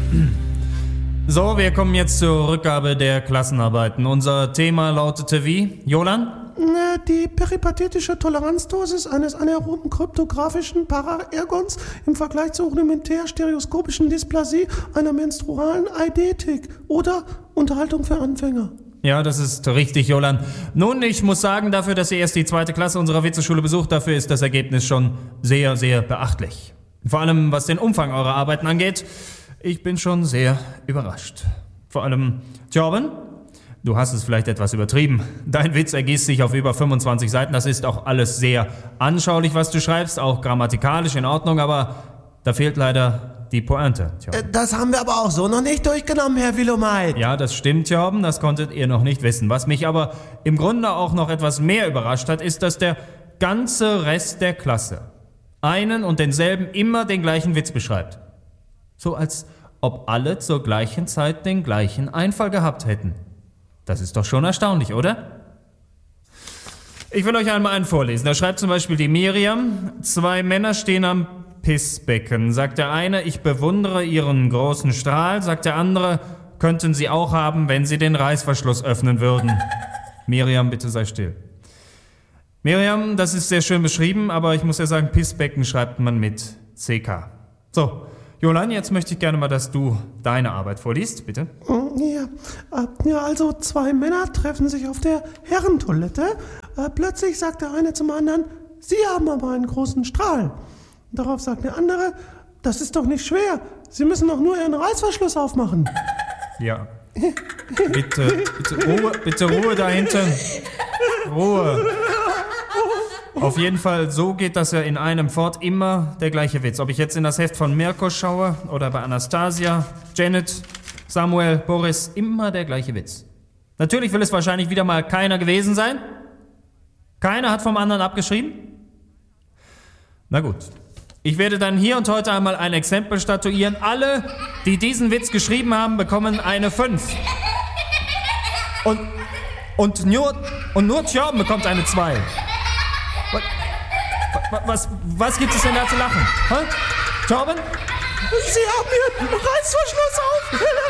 So, wir kommen jetzt zur Rückgabe der Klassenarbeiten. Unser Thema lautete wie? Jolan? Die peripatetische Toleranzdosis eines anaeroben kryptografischen Paraergons im Vergleich zur rudimentär-stereoskopischen Dysplasie einer menstrualen Eidetik oder Unterhaltung für Anfänger. Ja, das ist richtig, Jolan. Nun, ich muss sagen, dafür, dass ihr erst die 2. Klasse unserer Witzeschule besucht, dafür ist das Ergebnis schon sehr, sehr beachtlich. Vor allem, was den Umfang eurer Arbeiten angeht, ich bin schon sehr überrascht. Vor allem, Torben, du hast es vielleicht etwas übertrieben. Dein Witz ergießt sich auf über 25 Seiten. Das ist auch alles sehr anschaulich, was du schreibst, auch grammatikalisch in Ordnung, aber da fehlt leider die Pointe. Das haben wir aber auch so noch nicht durchgenommen, Herr Willomait. Ja, das stimmt, Torben, das konntet ihr noch nicht wissen. Was mich aber im Grunde auch noch etwas mehr überrascht hat, ist, dass der ganze Rest der Klasse einen und denselben immer den gleichen Witz beschreibt. So als ob alle zur gleichen Zeit den gleichen Einfall gehabt hätten. Das ist doch schon erstaunlich, oder? Ich will euch einmal einen vorlesen. Da schreibt zum Beispiel die Miriam: 2 Männer stehen am Pissbecken. Sagt der eine, ich bewundere ihren großen Strahl. Sagt der andere, könnten sie auch haben, wenn sie den Reißverschluss öffnen würden. Miriam, bitte sei still. Miriam, das ist sehr schön beschrieben, aber ich muss ja sagen, Pissbecken schreibt man mit CK. So, Jolan, jetzt möchte ich gerne mal, dass du deine Arbeit vorliest, bitte. Ja, also 2 Männer treffen sich auf der Herrentoilette. Plötzlich sagt der eine zum anderen, Sie haben aber einen großen Strahl. Darauf sagt der andere, das ist doch nicht schwer. Sie müssen doch nur Ihren Reißverschluss aufmachen. Ja. Bitte Ruhe da hinten. Ruhe. Auf jeden Fall, so geht das ja in einem fort, immer der gleiche Witz. Ob ich jetzt in das Heft von Mirko schaue oder bei Anastasia, Janet, Samuel, Boris, immer der gleiche Witz. Natürlich will es wahrscheinlich wieder mal keiner gewesen sein. Keiner hat vom anderen abgeschrieben. Na gut, ich werde dann hier und heute einmal ein Exempel statuieren. Alle, die diesen Witz geschrieben haben, bekommen eine 5. Und nur Torben bekommt eine 2. Was gibt es denn da zu lachen? Torben? Sie haben Ihren Reißverschluss auf!